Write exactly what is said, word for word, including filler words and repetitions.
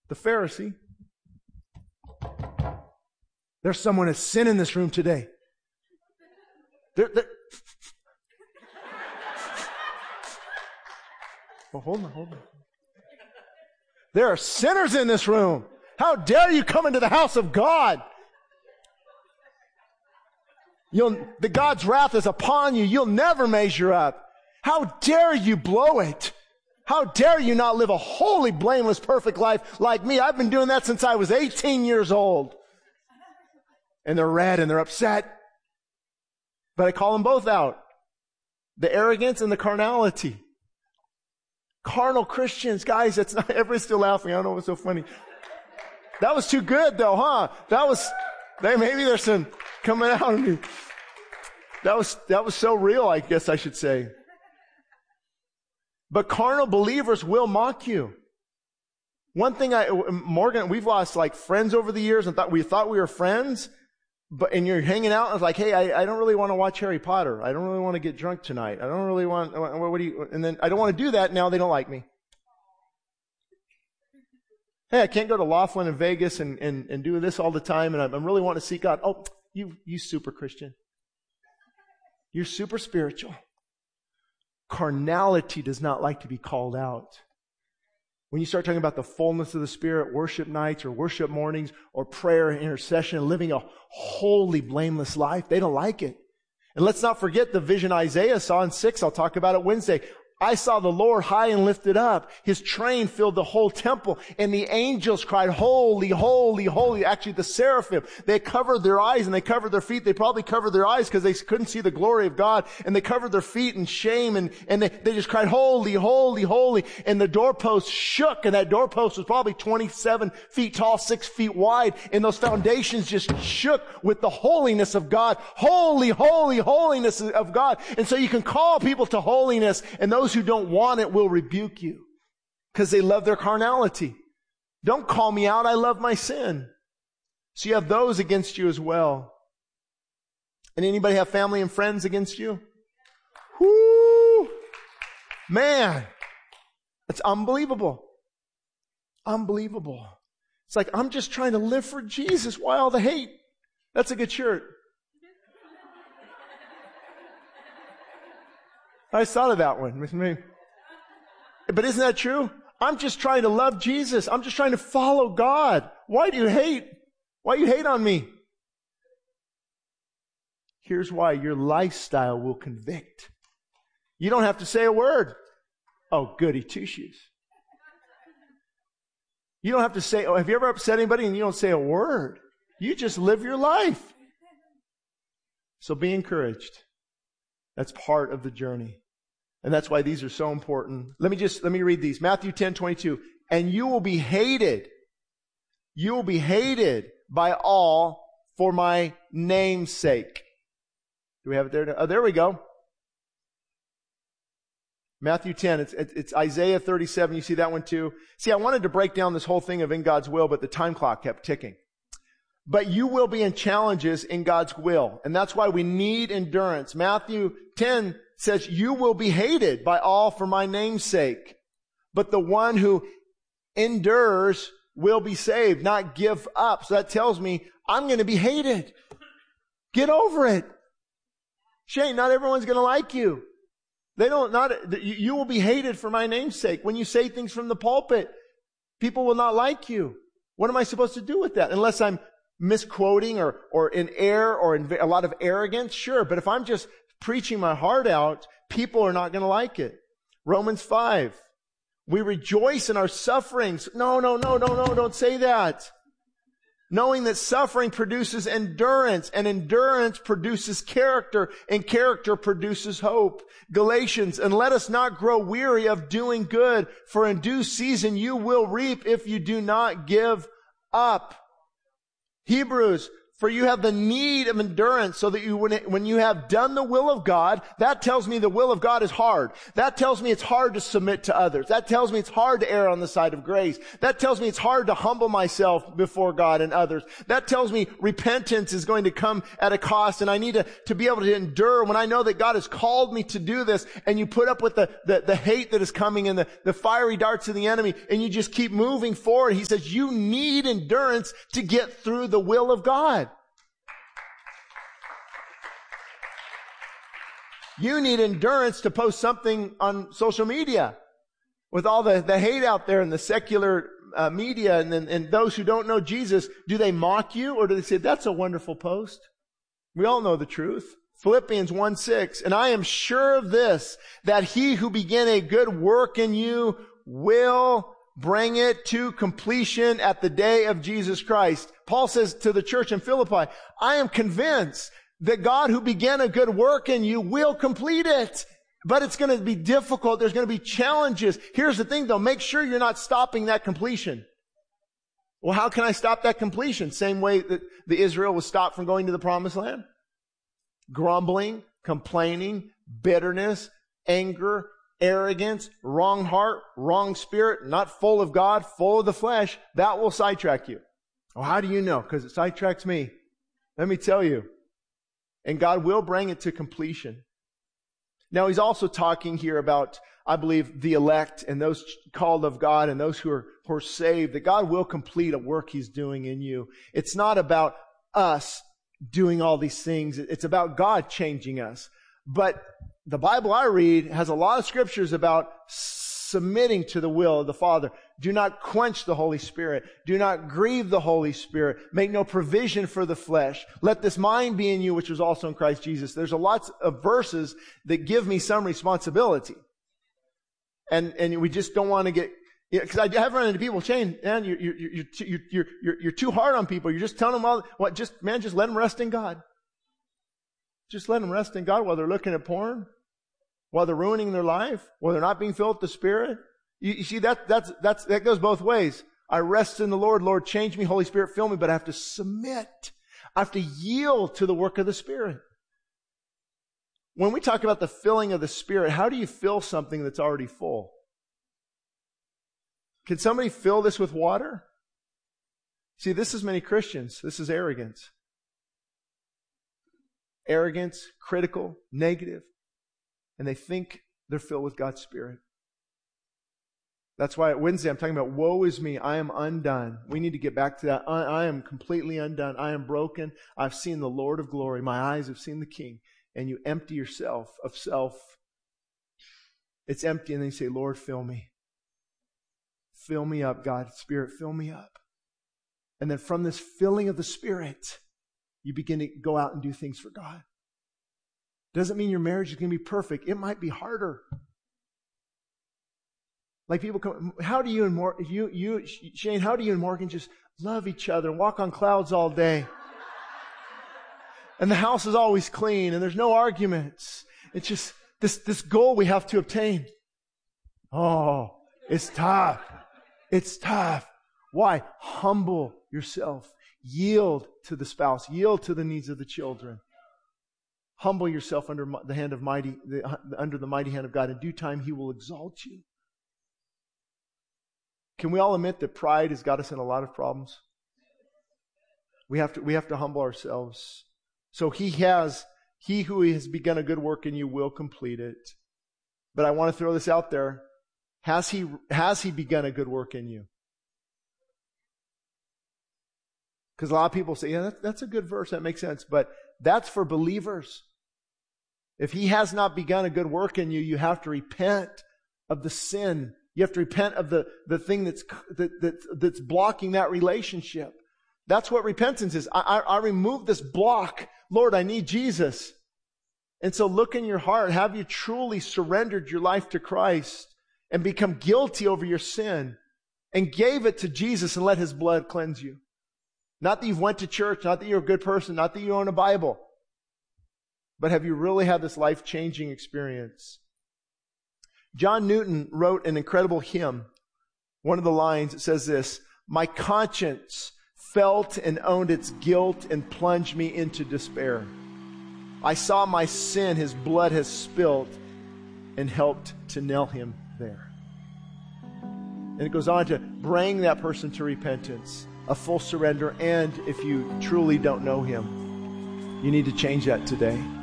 The Pharisee. There's someone that's sin in this room today. There, there. Well, hold on, hold on. There are sinners in this room. How dare you come into the house of God? You'll, the God's wrath is upon you. You'll never measure up. How dare you blow it? How dare you not live a holy, blameless, perfect life like me? I've been doing that since I was eighteen years old. And they're red and they're upset. But I call them both out. The arrogance and the carnality. Carnal Christians, guys, that's not, everybody's still laughing. I don't know what's so funny. That was too good though, huh? That was, they, maybe there's some coming out of me. That was, that was so real, I guess I should say. But carnal believers will mock you. One thing I, Morgan, we've lost like friends over the years and thought, we thought we were friends, but, and you're hanging out and it's like, hey, I, I don't really want to watch Harry Potter. I don't really want to get drunk tonight. I don't really want, what do you, and then I don't want to do that. Now they don't like me. Hey, I can't go to Laughlin in Vegas and, and, and do this all the time and I'm, I'm really wanting to seek God. Oh, you, you super Christian. You're super spiritual. Carnality does not like to be called out. When you start talking about the fullness of the Spirit, worship nights or worship mornings or prayer and intercession, living a holy, blameless life, they don't like it. And let's not forget the vision Isaiah saw in six. I'll talk about it Wednesday. I saw the Lord high and lifted up. His train filled the whole temple. And the angels cried, holy, holy, holy. Actually, the seraphim, they covered their eyes and they covered their feet. They probably covered their eyes because they couldn't see the glory of God. And they covered their feet in shame. And, and they, they just cried, holy, holy, holy. And the doorpost shook. And that doorpost was probably twenty-seven feet tall, six feet wide. And those foundations just shook with the holiness of God. Holy, holy, holiness of God. And so you can call people to holiness, and those who don't want it will rebuke you because they love their carnality. Don't call me out. I love my sin. So you have those against you as well. And anybody have family and friends against you? Whoo! Man, it's unbelievable. Unbelievable. It's like, I'm just trying to live for Jesus. Why all the hate? That's a good shirt. I thought of that one with me. But isn't that true? I'm just trying to love Jesus. I'm just trying to follow God. Why do you hate? Why do you hate on me? Here's why. Your lifestyle will convict. You don't have to say a word. Oh, goody two shoes. You don't have to say, oh, have you ever upset anybody and you don't say a word? You just live your life. So be encouraged. That's part of the journey. And that's why these are so important. Let me just, let me read these. Matthew ten twenty-two. And you will be hated. You will be hated by all for my name's sake. Do we have it there? Oh, there we go. Matthew ten. It's, it's Isaiah thirty-seven. You see that one too? See, I wanted to break down this whole thing of in God's will, but the time clock kept ticking. But you will be in challenges in God's will. And that's why we need endurance. Matthew ten says, you will be hated by all for my name's sake. But the one who endures will be saved, not give up. So that tells me I'm going to be hated. Get over it. Shane, not everyone's going to like you. They don't, not, you will be hated for my name's sake. When you say things from the pulpit, people will not like you. What am I supposed to do with that? Unless I'm misquoting or, or in error or in a lot of arrogance, sure. But if I'm just preaching my heart out, people are not going to like it. Romans five. We rejoice in our sufferings. No, no, no, no, no, don't say that. Knowing that suffering produces endurance, and endurance produces character, and character produces hope. Galatians, and let us not grow weary of doing good, for in due season you will reap if you do not give up. Hebrews, For you have the need of endurance so that you, when, it, when you have done the will of God, that tells me the will of God is hard. That tells me it's hard to submit to others. That tells me it's hard to err on the side of grace. That tells me it's hard to humble myself before God and others. That tells me repentance is going to come at a cost, and I need to, to be able to endure when I know that God has called me to do this, and you put up with the, the, the hate that is coming and the, the fiery darts of the enemy, and you just keep moving forward. He says you need endurance to get through the will of God. You need endurance to post something on social media with all the, the hate out there in the secular uh, media and, and those who don't know Jesus. Do they mock you, or do they say, that's a wonderful post? We all know the truth. Philippians one six, and I am sure of this, that he who began a good work in you will bring it to completion at the day of Jesus Christ. Paul says to the church in Philippi, I am convinced that God who began a good work in you will complete it. But it's going to be difficult. There's going to be challenges. Here's the thing though. Make sure you're not stopping that completion. Well, how can I stop that completion? Same way that the Israel was stopped from going to the promised land. Grumbling, complaining, bitterness, anger, arrogance, wrong heart, wrong spirit, not full of God, full of the flesh. That will sidetrack you. Well, how do you know? Because it sidetracks me. Let me tell you. And God will bring it to completion. Now, he's also talking here about, I believe, the elect and those called of God and those who are, who are saved, that God will complete a work he's doing in you. It's not about us doing all these things. It's about God changing us. But the Bible I read has a lot of scriptures about submitting to the will of the Father. Do not quench the Holy Spirit. Do not grieve the Holy Spirit. Make no provision for the flesh. Let this mind be in you, which was also in Christ Jesus. There's a lot of verses that give me some responsibility. And, and we just don't want to get, because you know, I have run into people saying, man, you're, you're, you're, you're, you're, you're, you're too hard on people. You're just telling them all, what, just, man, just let them rest in God. Just let them rest in God while they're looking at porn. While they're ruining their life, while they're not being filled with the Spirit. You, you see, that, that's, that's, that goes both ways. I rest in the Lord. Lord, change me. Holy Spirit, fill me. But I have to submit. I have to yield to the work of the Spirit. When we talk about the filling of the Spirit, how do you fill something that's already full? Can somebody fill this with water? See, this is many Christians. This is arrogance. Arrogance, critical, negative. And they think they're filled with God's Spirit. That's why at Wednesday I'm talking about, woe is me, I am undone. We need to get back to that. I, I am completely undone. I am broken. I've seen the Lord of glory. My eyes have seen the King. And you empty yourself of self. It's empty, and then you say, Lord, fill me. Fill me up, God. Spirit, fill me up. And then from this filling of the Spirit, you begin to go out and do things for God. Doesn't mean your marriage is going to be perfect. It might be harder. Like people come, how do you and Morgan, you, you, Shane, how do you and Morgan just love each other and walk on clouds all day? And the house is always clean and there's no arguments. It's just this, this goal we have to obtain. Oh, it's tough. It's tough. Why? Humble yourself. Yield to the spouse. Yield to the needs of the children. Humble yourself under the hand of mighty, the, under the mighty hand of God. In due time, He will exalt you. Can we all admit that pride has got us in a lot of problems? We have to, we have to humble ourselves. So He has, He who has begun a good work in you will complete it. But I want to throw this out there. Has He, has He begun a good work in you? Because a lot of people say, yeah, that, that's a good verse. That makes sense. But that's for believers. If He has not begun a good work in you, you have to repent of the sin. You have to repent of the, the thing that's, that, that, that's blocking that relationship. That's what repentance is. I, I, I remove this block. Lord, I need Jesus. And so look in your heart. Have you truly surrendered your life to Christ and become guilty over your sin and gave it to Jesus and let His blood cleanse you? Not that you've went to church, not that you're a good person, not that you own a Bible. But have you really had this life-changing experience? John Newton wrote an incredible hymn. One of the lines, it says this, my conscience felt and owned its guilt and plunged me into despair. I saw my sin, his blood has spilt, and helped to nail him there. And it goes on to bring that person to repentance, a full surrender, and if you truly don't know him, you need to change that today.